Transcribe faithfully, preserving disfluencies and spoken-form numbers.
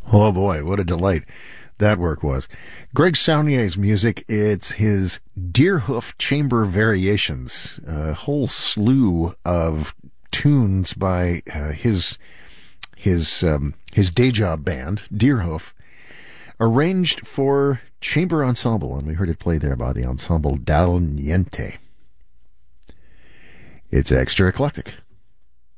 Oh boy, what a delight that work was. Greg Saunier's music, it's his Deerhoof Chamber Variations, a whole slew of tunes by uh, his his um, his day job band, Deerhoof, arranged for chamber ensemble, and we heard it played there by the Ensemble Dal Niente. It's extra eclectic.